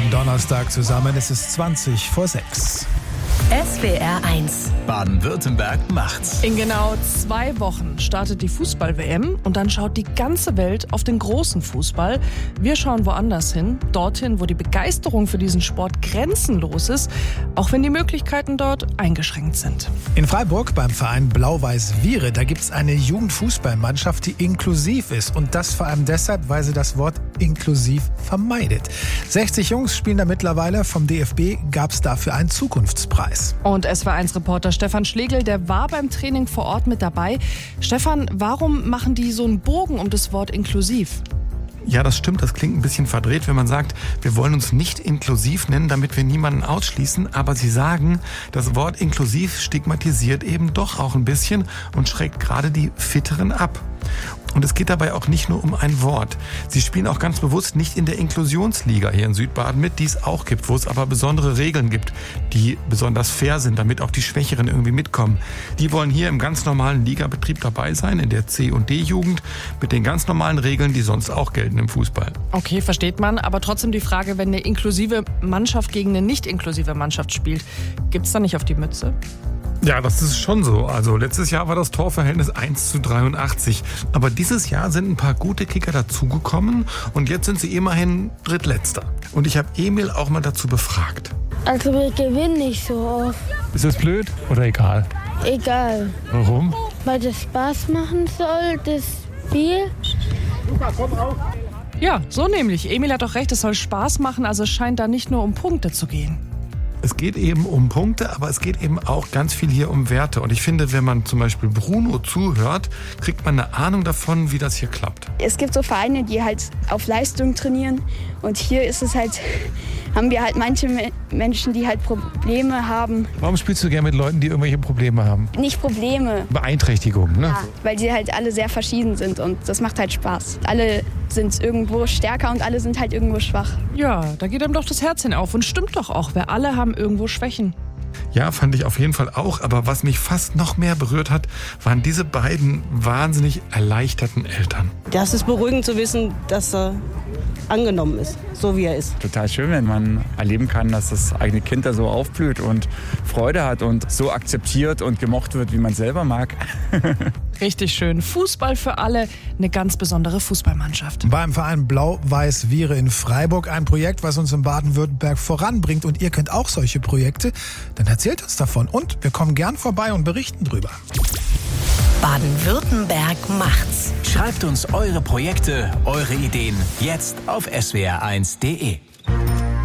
schönen Donnerstag zusammen. Es ist 20 vor 6. SWR 1. Baden-Württemberg macht's. In genau 2 Wochen startet die Fußball-WM und dann schaut die ganze Welt auf den großen Fußball. Wir schauen woanders hin, dorthin, wo die Begeisterung für diesen Sport grenzenlos ist, auch wenn die Möglichkeiten dort eingeschränkt sind. In Freiburg beim Verein Blau-Weiß-Wiehre, da gibt's eine Jugendfußballmannschaft, die inklusiv ist. Und das vor allem deshalb, weil sie das Wort inklusiv vermeidet. 60 Jungs spielen da mittlerweile. Vom DFB gab's dafür einen Zukunftspreis. Und SWR1-Reporter Stefan Schlegel, der war beim Training vor Ort mit dabei. Stefan, warum machen die so einen Bogen um das Wort inklusiv? Ja, das stimmt. Das klingt ein bisschen verdreht, wenn man sagt, wir wollen uns nicht inklusiv nennen, damit wir niemanden ausschließen. Aber sie sagen, das Wort inklusiv stigmatisiert eben doch auch ein bisschen und schreckt gerade die Fitteren ab. Und es geht dabei auch nicht nur um ein Wort. Sie spielen auch ganz bewusst nicht in der Inklusionsliga hier in Südbaden mit, die es auch gibt, wo es aber besondere Regeln gibt, die besonders fair sind, damit auch die Schwächeren irgendwie mitkommen. Die wollen hier im ganz normalen Ligabetrieb dabei sein, in der C- und D-Jugend, mit den ganz normalen Regeln, die sonst auch gelten im Fußball. Okay, versteht man. Aber trotzdem die Frage, wenn eine inklusive Mannschaft gegen eine nicht inklusive Mannschaft spielt, gibt's da nicht auf die Mütze? Ja, das ist schon so. Also letztes Jahr war das Torverhältnis 1:83. Aber dieses Jahr sind ein paar gute Kicker dazugekommen und jetzt sind sie immerhin Drittletzter. Und ich habe Emil auch mal dazu befragt. Also wir gewinnen nicht so oft. Ist das blöd oder egal? Egal. Warum? Weil das Spaß machen soll, das Spiel. Ja, so nämlich. Emil hat doch recht, es soll Spaß machen, also es scheint da nicht nur um Punkte zu gehen. Es geht eben um Punkte, aber es geht eben auch ganz viel hier um Werte. Und ich finde, wenn man zum Beispiel Bruno zuhört, kriegt man eine Ahnung davon, wie das hier klappt. Es gibt so Vereine, die halt auf Leistung trainieren. Und hier ist es halt, haben wir halt manche Menschen, die halt Probleme haben. Warum spielst du gerne mit Leuten, die irgendwelche Probleme haben? Nicht Probleme, Beeinträchtigungen, ne? ja, weil sie halt alle sehr verschieden sind und das macht halt Spaß. Alle sind irgendwo stärker und alle sind halt irgendwo schwach. Ja, da geht einem doch das Herzchen auf und stimmt doch auch, wir alle haben irgendwo Schwächen. Ja, fand ich auf jeden Fall auch. Aber was mich fast noch mehr berührt hat, waren diese beiden wahnsinnig erleichterten Eltern. Das ist beruhigend zu wissen, dass er angenommen ist, so wie er ist. Total schön, wenn man erleben kann, dass das eigene Kind da so aufblüht und Freude hat und so akzeptiert und gemocht wird, wie man es selber mag. Richtig schön. Fußball für alle, eine ganz besondere Fußballmannschaft. Beim Verein Blau-Weiß-Wiehre in Freiburg ein Projekt, was uns in Baden-Württemberg voranbringt. Und ihr kennt auch solche Projekte, dann erzählt uns davon. Und wir kommen gern vorbei und berichten drüber. Baden-Württemberg macht's. Schreibt uns eure Projekte, eure Ideen jetzt auf swr1.de.